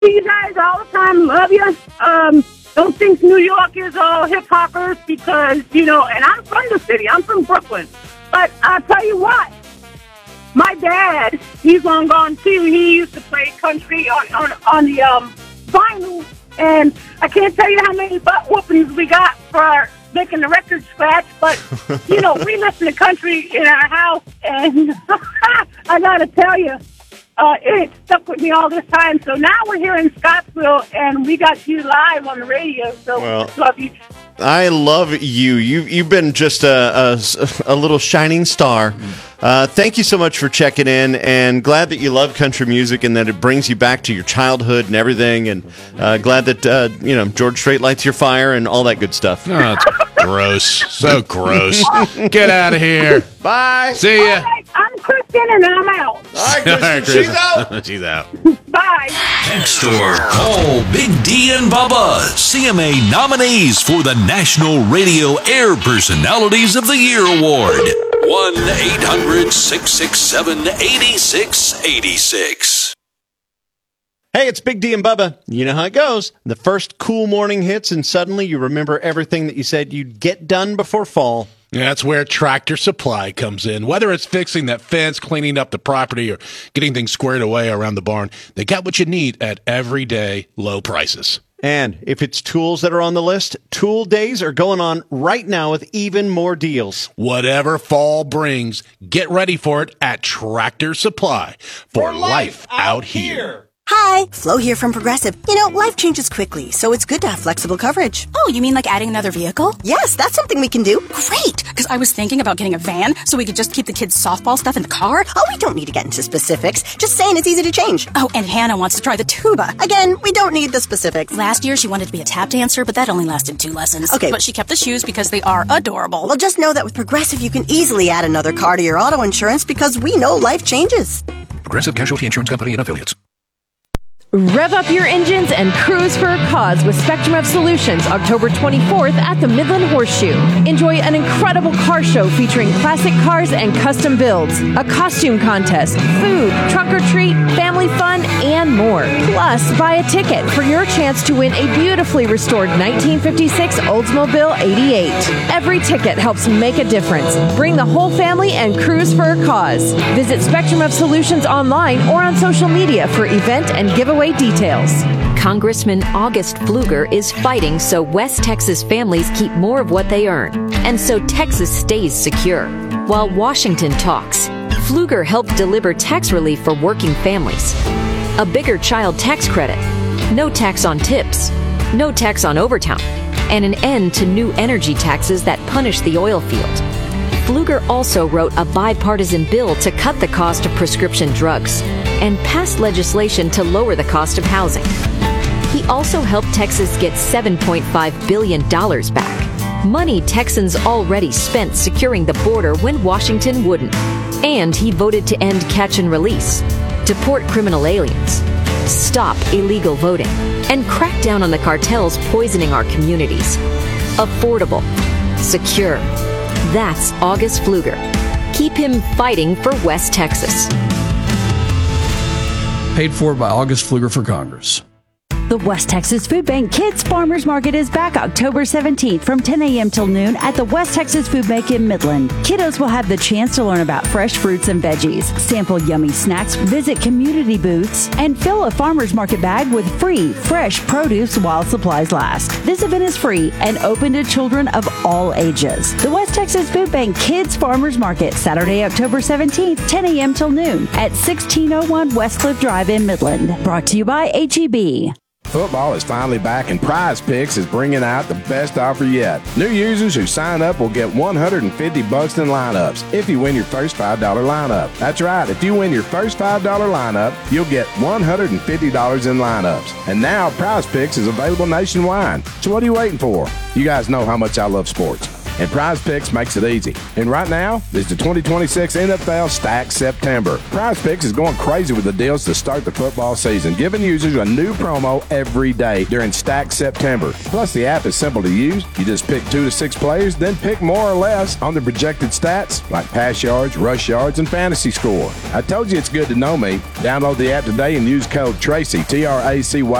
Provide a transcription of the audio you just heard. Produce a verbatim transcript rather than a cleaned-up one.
you guys all the time. Love you. Um, don't think New York is all hip-hoppers because, you know, and I'm from the city. I'm from Brooklyn. But I'll tell you what. My dad, he's long gone, too. He used to play country on, on, on the um, vinyl. And I can't tell you how many butt whoopings we got for making the record scratch. But, you know, we listen to country in our house. And I got to tell you, uh, it stuck with me all this time. So now we're here in Scottsville, and we got you live on the radio. So well, love you. I love you. You you've been just a, a, a little shining star. Uh, thank you so much for checking in, and glad that you love country music and that it brings you back to your childhood and everything. And uh, glad that uh, you know George Strait lights your fire and all that good stuff. Oh, that's gross. So gross. Get out of here. Bye. See ya. All right, I'm Kristen, and I'm out. All right, Kristen, All right, she's out. She's out. Bye. Text or call Big D and Bubba, C M A nominees for the National Radio Air Personalities of the Year Award. one eight hundred six six seven eight six eight six. Hey, it's Big D and Bubba. You know how it goes. The first cool morning hits, and suddenly you remember everything that you said you'd get done before fall. Yeah, that's where Tractor Supply comes in. Whether it's fixing that fence, cleaning up the property, or getting things squared away around the barn, they got what you need at everyday low prices. And if it's tools that are on the list, Tool Days are going on right now with even more deals. Whatever fall brings, get ready for it at Tractor Supply for, for life, life out here. here. Hi, Flo here from Progressive. You know, life changes quickly, so it's good to have flexible coverage. Oh, you mean like adding another vehicle? Yes, that's something we can do. Great, because I was thinking about getting a van so we could just keep the kids' softball stuff in the car. Oh, we don't need to get into specifics. Just saying it's easy to change. Oh, and Hannah wants to try the tuba. Again, we don't need the specifics. Last year, she wanted to be a tap dancer, but that only lasted two lessons. Okay. But she kept the shoes because they are adorable. Well, just know that with Progressive, you can easily add another car to your auto insurance because we know life changes. Progressive Casualty Insurance Company and Affiliates. Rev up your engines and cruise for a cause with Spectrum of Solutions October twenty-fourth at the Midland Horseshoe. Enjoy an incredible car show featuring classic cars and custom builds, a costume contest, food, trunk or treat, family fun, and more. Plus, buy a ticket for your chance to win a beautifully restored nineteen fifty-six Oldsmobile eighty-eight. Every ticket helps make a difference. Bring the whole family and cruise for a cause. Visit Spectrum of Solutions online or on social media for event and giveaway details. Congressman August Pfluger is fighting so West Texas families keep more of what they earn, and so Texas stays secure. While Washington talks, Pfluger helped deliver tax relief for working families. A bigger child tax credit, no tax on tips, no tax on overtime, and an end to new energy taxes that punish the oil field. Pfluger also wrote a bipartisan bill to cut the cost of prescription drugs and passed legislation to lower the cost of housing. He also helped Texas get seven point five billion dollars back, money Texans already spent securing the border when Washington wouldn't. And he voted to end catch and release, deport criminal aliens, stop illegal voting, and crack down on the cartels poisoning our communities. Affordable, secure. That's August Pfluger. Keep him fighting for West Texas. Paid for by August Pfluger for Congress. The West Texas Food Bank Kids Farmers Market is back October seventeenth from ten a.m. till noon at the West Texas Food Bank in Midland. Kiddos will have the chance to learn about fresh fruits and veggies, sample yummy snacks, visit community booths, and fill a farmer's market bag with free, fresh produce while supplies last. This event is free and open to children of all ages. The West Texas Food Bank Kids Farmers Market, Saturday, October seventeenth, ten a.m. till noon at sixteen oh one Westcliff Drive in Midland. Brought to you by H E B. Football is finally back, and Prize Picks is bringing out the best offer yet. New users who sign up will get one hundred fifty bucks in lineups if you win your first five dollar lineup. That's right. If you win your first five dollar lineup, you'll get one hundred fifty dollars in lineups. And now Prize Picks is available nationwide. So what are you waiting for? You guys know how much I love sports. and Prize Picks makes it easy. And right now is the twenty twenty-six N F L Stack September. Prize Picks is going crazy with the deals to start the football season, giving users a new promo every day during Stack September. Plus, the app is simple to use. You just pick two to six players, then pick more or less on the projected stats like pass yards, rush yards, and fantasy score. I told you it's good to know me. Download the app today and use code Tracy, T R A C Y.